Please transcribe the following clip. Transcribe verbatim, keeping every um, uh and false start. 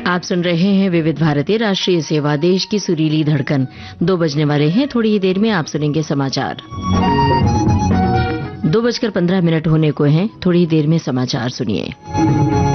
आप सुन रहे हैं विविध भारती राष्ट्रीय सेवा, देश की सुरीली धड़कन। दो बजने वाले हैं, थोड़ी ही देर में आप सुनेंगे समाचार। दो बजकर पंद्रह मिनट होने को हैं, थोड़ी ही देर में समाचार सुनिए।